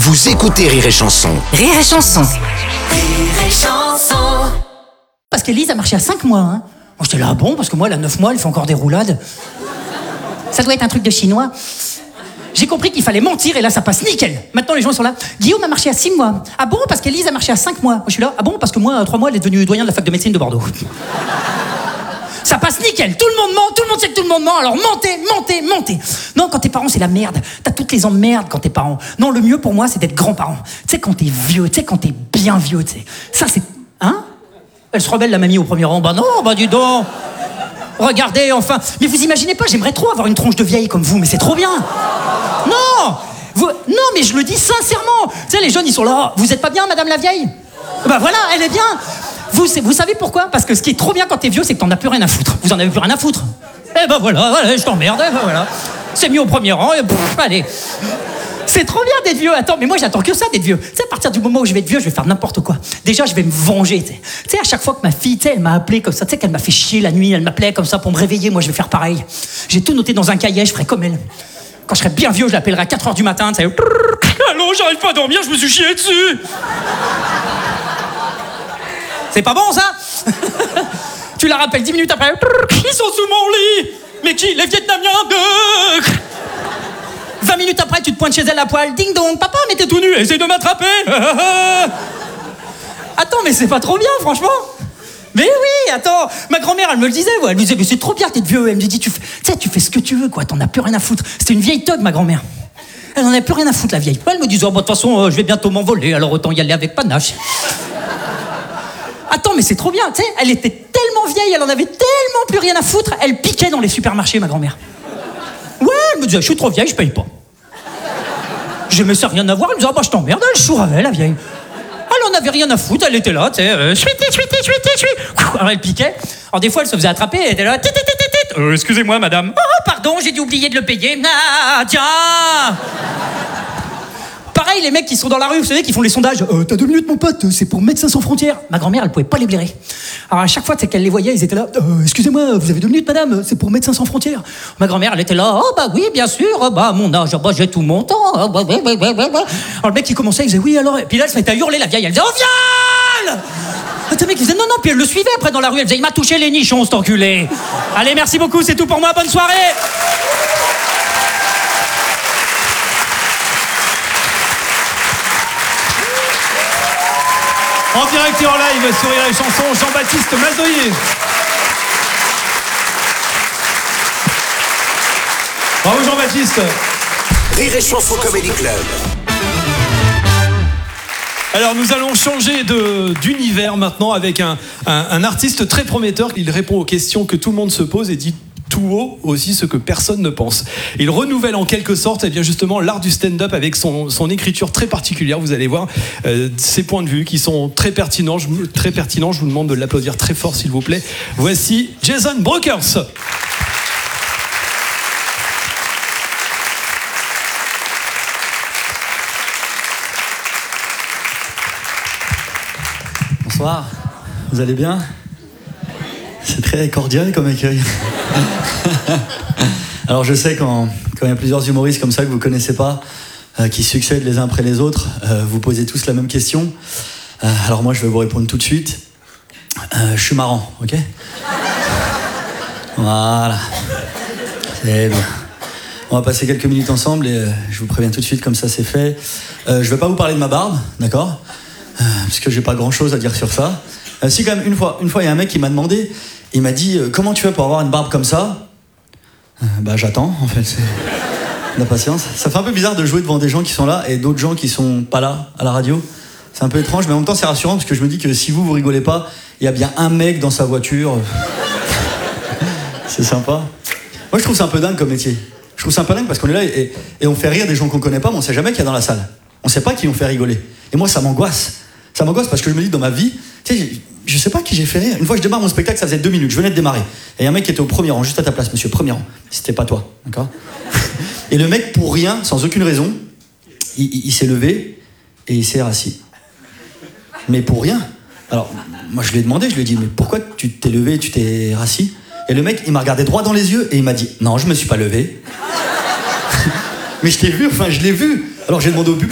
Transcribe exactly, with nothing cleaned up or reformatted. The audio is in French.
Vous écoutez Rire et Chanson. Rire et Chanson. Rire et Chanson. Parce qu'Élise a marché à cinq mois. Hein. Moi, j'étais là, bon, parce que moi, elle a neuf mois, elle fait encore des roulades. Ça doit être un truc de chinois. J'ai compris qu'il fallait mentir et là, ça passe nickel. Maintenant, les gens sont là. Guillaume a marché à six mois. Ah bon, parce qu'Élise a marché à cinq mois. Moi, je suis là. Ah bon, parce que moi, à trois mois, elle est devenue doyen de la fac de médecine de Bordeaux. Ça passe nickel, tout le monde ment, tout le monde sait que tout le monde ment, alors mentez, mentez, mentez. Non, quand t'es parents, c'est la merde. T'as toutes les emmerdes quand t'es parents. Non, le mieux pour moi, c'est d'être grand-parent. Tu sais, quand t'es vieux, tu sais, quand t'es bien vieux, tu sais. Ça, c'est... Hein? Elle se rebelle, la mamie, au premier rang. Bah non, bah dis donc. Regardez, enfin. Mais vous imaginez pas, j'aimerais trop avoir une tronche de vieille comme vous, mais c'est trop bien. Non vous... Non, mais je le dis sincèrement. Tu sais, les jeunes, ils sont là. Vous êtes pas bien, madame la vieille? Bah voilà, elle est bien. Vous, vous savez pourquoi? Parce que ce qui est trop bien quand t'es vieux, c'est que t'en as plus rien à foutre. Vous en avez plus rien à foutre. Eh ben voilà, voilà je t'emmerde, eh ben voilà. C'est mis au premier rang, et pff, allez. C'est trop bien d'être vieux. Attends, mais moi j'attends que ça d'être vieux. Tu sais, à partir du moment où je vais être vieux, je vais faire n'importe quoi. Déjà, je vais me venger, tu sais. Tu sais, à chaque fois que ma fille, tu sais, elle m'a appelé comme ça, tu sais, qu'elle m'a fait chier la nuit, elle m'appelait comme ça pour me réveiller, moi je vais faire pareil. J'ai tout noté dans un cahier, je ferai comme elle. Quand je serai bien vieux, je l'appellerai à quatre heures du matin, tu sais. Allô, j'arrive pas à dormir, je me suis chié dessus. C'est pas bon, ça? Tu la rappelles dix minutes après. Ils sont sous mon lit. Mais qui? Les Vietnamiens. vingt minutes après, tu te pointes chez elle à poil. Ding dong, papa, mais t'es tout nu. Essaye de m'attraper. Attends, mais c'est pas trop bien, franchement. Mais oui, attends. Ma grand-mère, elle me le disait. Ouais. Elle me disait, mais c'est trop bien d'être vieux. Elle me dit, tu fais, tu sais, tu fais ce que tu veux, quoi. T'en as plus rien à foutre. C'était une vieille togue, ma grand-mère. Elle en avait plus rien à foutre, la vieille. Elle me disait, oh, bah, de toute façon, euh, je vais bientôt m'envoler, alors autant y aller avec panache. Attends, mais c'est trop bien, tu sais, elle était tellement vieille, elle en avait tellement plus rien à foutre, elle piquait dans les supermarchés, ma grand-mère. Ouais, elle me disait, je suis trop vieille, je paye pas. Je me sais rien à voir, elle me disait, ah bah je t'emmerde, elle chouravait, la vieille. Elle en avait rien à foutre, elle était là, tu sais, euh, chuité, chuité, chuité, chuité. Alors elle piquait, alors des fois elle se faisait attraper, elle était là, tit, tit, tit, tit. Euh, excusez-moi madame. Oh, pardon, j'ai dû oublier de le payer. Ah, tiens. Pareil, les mecs qui sont dans la rue, vous savez, qui font les sondages. Euh, t'as deux minutes, mon pote, c'est pour Médecins sans frontières. Ma grand-mère, elle pouvait pas les blairer. Alors à chaque fois, c'est qu'elle les voyait, ils étaient là. Euh, excusez-moi, vous avez deux minutes, madame, c'est pour Médecins sans frontières. Ma grand-mère, elle était là. Oh bah oui, bien sûr. Oh, bah à mon âge, bah j'ai tout mon temps. Oh, bah, bah, bah, bah, bah. Alors le mec qui commençait, il disait oui alors. Et puis là, elle se mettait à hurler, la vieille. Elle disait oh viol. Et le mec, il disait non non. Puis elle le suivait après dans la rue. Elle disait il m'a touché les nichons, cet enculé. Allez, merci beaucoup, c'est tout pour moi. Bonne soirée. En direct et en live sur Rire et Chanson, Jean-Baptiste Mazoyer. Bravo Jean-Baptiste. Rire et Chanson Comedy Club. Alors nous allons changer de, d'univers maintenant avec un, un, un artiste très prometteur. Il répond aux questions que tout le monde se pose et dit tout haut aussi ce que personne ne pense. Il renouvelle en quelque sorte eh bien justement l'art du stand-up avec son, son écriture très particulière. Vous allez voir euh, ses points de vue qui sont très pertinents. Je, très pertinents. Je vous demande de l'applaudir très fort s'il vous plaît. Voici Jason Brokers. Bonsoir, vous allez bien? C'est très cordial comme accueil. Alors je sais quand quand il y a plusieurs humoristes comme ça que vous connaissez pas, euh, qui succèdent les uns après les autres, euh, vous posez tous la même question. Euh, alors moi je vais vous répondre tout de suite. Euh, je suis marrant, ok? Voilà. C'est bien. On va passer quelques minutes ensemble et euh, je vous préviens tout de suite comme ça c'est fait. Euh, je vais pas vous parler de ma barbe, d'accord? Euh, parce que j'ai pas grand chose à dire sur ça. Euh, si quand même une fois, une fois il y a un mec qui m'a demandé, il m'a dit euh, comment tu fais pour avoir une barbe comme ça? euh, Bah j'attends en fait, c'est de la patience. Ça fait un peu bizarre de jouer devant des gens qui sont là et d'autres gens qui sont pas là à la radio. C'est un peu étrange, mais en même temps c'est rassurant parce que je me dis que si vous vous rigolez pas, il y a bien un mec dans sa voiture. C'est sympa. Moi je trouve ça un peu dingue comme métier. Je trouve ça un peu dingue parce qu'on est là et, et on fait rire des gens qu'on connaît pas, mais on sait jamais qu'il y a dans la salle. On sait pas qui on fait rigoler. Et moi ça m'angoisse. Ça m'angoisse parce que je me dis dans ma vie, tu sais, je sais pas qui j'ai fait rire. Une fois je démarre mon spectacle, ça faisait deux minutes, je venais de démarrer. Et il y a un mec qui était au premier rang, juste à ta place, monsieur, premier rang. C'était pas toi, d'accord? Et le mec, pour rien, sans aucune raison, il, il, il s'est levé et il s'est rassis. Mais pour rien. Alors, moi je lui ai demandé, je lui ai dit, mais pourquoi tu t'es levé et tu t'es rassis? Et le mec, il m'a regardé droit dans les yeux et il m'a dit, non, je me suis pas levé. Mais je t'ai vu, enfin je l'ai vu. Alors j'ai demandé au public.